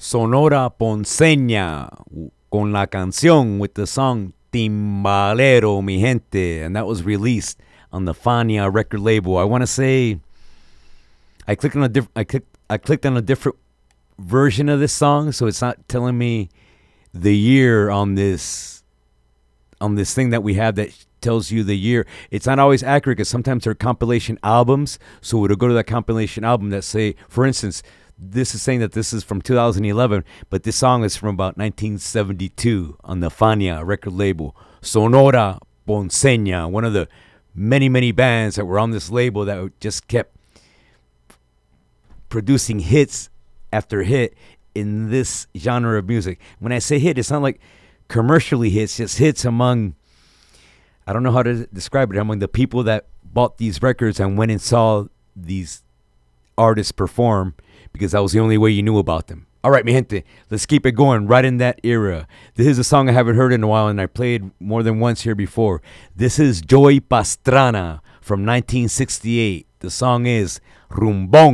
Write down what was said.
Sonora Ponceña con la canción with the song Timbalero, mi gente, and that was released on the Fania record label. I want to say I clicked on I clicked on a different version of this song, so it's not telling me the year on this thing that we have that tells you the year. It's not always accurate because sometimes they're compilation albums, so it'll go to that compilation album that say, for instance, this is saying that this is from 2011, but this song is from about 1972 on the Fania record label. Sonora Ponceña, one of the many, many bands that were on this label that just kept producing hits after hit in this genre of music. When I say hit, it's not like commercially hits, just hits among, I don't know how to describe it, among the people that bought these records and went and saw these artists perform because that was the only way you knew about them. All right, mi gente, let's keep it going right in that era. This is a song I haven't heard in a while and I played more than once here before. This is Joey Pastrana from 1968. The song is Rumbón.